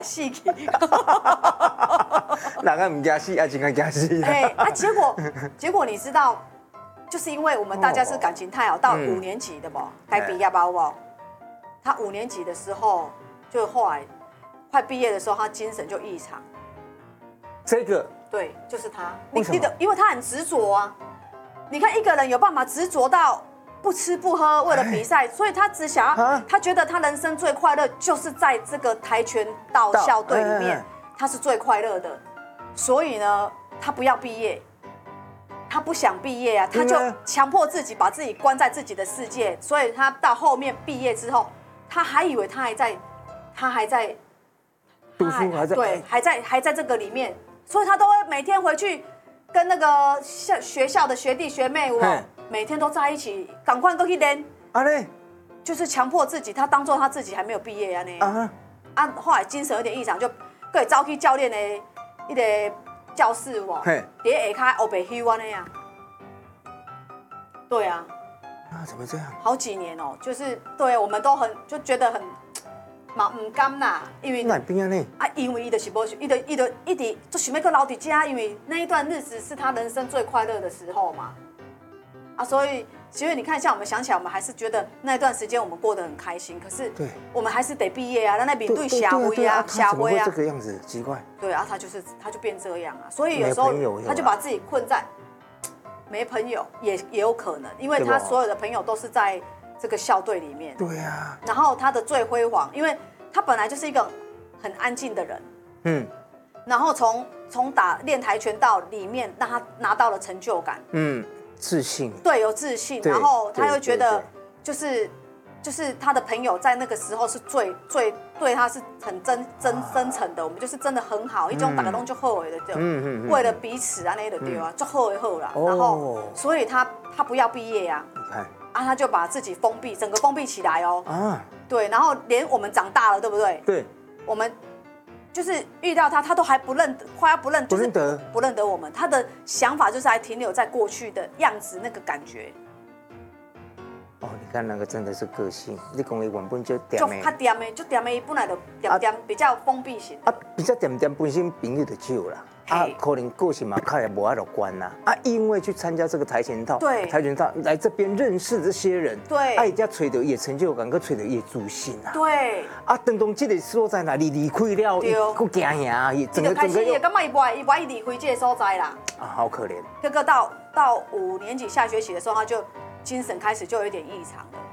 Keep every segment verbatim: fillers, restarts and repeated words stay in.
死去。 哪个唔惊死，啊，真个惊死。 哎啊，结果结果你知道，就是因为我们大家是感情太好，到五年级的不，该毕业吧不？他五年级的时候，就后来快毕业的时候，他精神就异常。 这个对，就是他。 为什么？ 因为他很执着啊。你看一个人有办法执着到不吃不喝，为了比赛，所以他只想要，他觉得他人生最快乐就是在这个跆拳道校队里面，他是最快乐的。所以呢，他不要毕业，他不想毕业啊，他就强迫自己把自己关在自己的世界。所以他到后面毕业之后，他还以为他还在，他还在读书，还在对，还在还在这个里面，所以他都会每天回去跟那个校学校的学弟学妹，我每天都在一起，赶快过去练。 啊嘞， 就是强迫自己，他当做他自己还没有毕业啊呢。啊啊，后来精神有点异常，就可以走去教练的一个教室哦，在下骹黑白休安那样。对啊。 啊，怎么这样？ 好几年哦，就是对我们都很就觉得很嘛唔甘啦，因为哪边呢？ 啊，因为伊就是无，伊就伊就一直就想要搁留伫家，因为那一段日子是他人生最快乐的时候嘛。啊，所以其实你看，像我们想起来，我们还是觉得那一段时间我们过得很开心。可是，对，我们还是得毕业啊，那那面对社会啊，社会啊， 这个样子奇怪。 对啊，他就是他就变这样啊，所以有时候他就把自己困在没朋友，也也有可能，因为他所有的朋友都是在这个校队里面。 对啊。 然后他的最辉煌，因为他本来就是一个很安静的人，嗯，然后从从打练跆拳道里面让他拿到了成就感，嗯。 自信， 对，有自信，然后他又觉得，就是就是他的朋友在那个时候是最最对他是很真真真诚的，我们就是真的很好，一种打个洞就后悔的对，嗯嗯，为了彼此啊那的对啊，就后悔后啦，然后所以他他不要毕业呀，你看啊，他就把自己封闭，整个封闭起来哦，啊，对，然后连我们长大了，对不对？ 对， 我们。就是遇到他，他都还不认得，快要不认，就是不认得我们。他的想法就是还停留在过去的样子，那个感觉。 哦，你看那个真的是个性，你讲的原本就点的，就他点的，就点的，本来就点点比较封闭型。 啊，比较点点本身朋友就少啦。啊，可能个性嘛，看也无阿乐观呐。啊，因为去参加这个跆拳道， 对， 跆拳道来这边认识这些人， 对， 啊，人家吹到也成就感，佮吹到也自信啊。 对。 啊，当当这个所在哪里离开了，伊佮惊吓，伊整个开始也感觉伊不爱伊不爱离开这个所在啦。 啊，好可怜。 这个到到五年级下学期的时候，他就精神开始就有点异常了。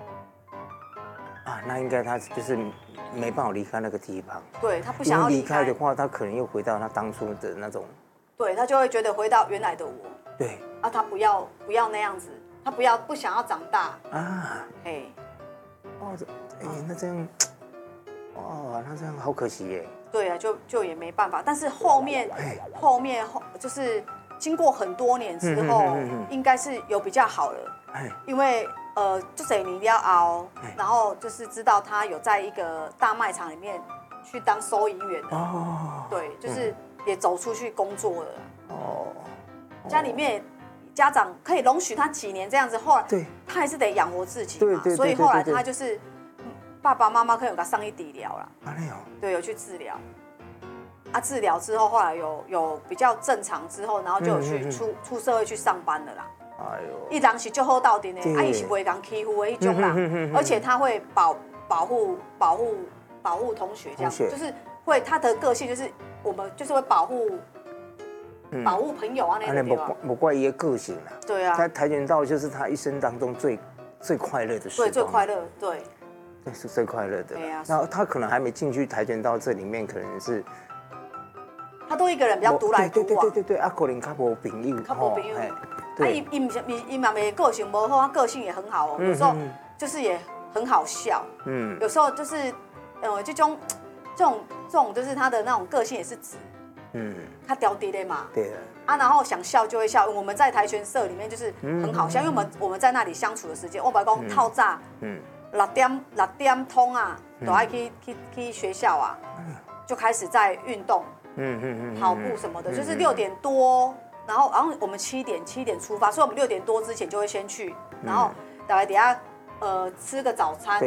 啊，那应该他就是没办法离开那个地方。 对他不想要离开的话，他可能又回到他当初的那种。 对他就会觉得回到原来的我。 对。 啊，他不要不要那样子，他不要不想要长大。啊。哎。 哦，哎，那这样，哇，那这样好可惜耶。 对啊，就就也没办法。但是后面后面后就是经过很多年之后，应该是有比较好了。因为。呃，就是你要熬，然后就是知道他有在一个大卖场里面去当收银员的，哦，对，就是也走出去工作了。哦，家里面家长可以容许他几年这样子，后来对，他还是得养活自己嘛，所以后来他就是爸爸妈妈可以有给他上一底疗了，对，有去治疗。啊，治疗之后，后来有有比较正常之后，然后就有去出出社会去上班了啦。哎呦，一人是就好到底呢，啊，伊是不会讲欺负的一种人，而且他会保保护保护保护同学这样，就是会他的个性就是我们就是会保护保护朋友啊那种。 不不怪伊的个性啦。 对啊。 他跆拳道就是他一生当中最最快乐的时光。 对，最快乐，对。 对，是最快乐的。 对啊。 然后他可能还没进去跆拳道这里面，可能是。 他都一个人比较独来独往。 对对对对啊，可能较无朋友。 较无朋友。他伊伊唔是伊伊嘛没个性不好，他个性也很好哦。有时候就是也很好笑。嗯。有时候就是，呃，这种这种这种就是他的那种个性也是直。嗯。他刁滴的嘛。 对啊。 啊，然后想笑就会笑。我们在跆拳社里面就是很好笑，因为我们我们在那里相处的时间，我白讲套炸。嗯。六点六点通啊，都爱去去去学校啊，就开始在运动。嗯嗯嗯。跑步什么的，就是六点多。然后，然后我们七点七点出发，所以我们六点多之前就会先去，然后大概等下呃吃个早餐，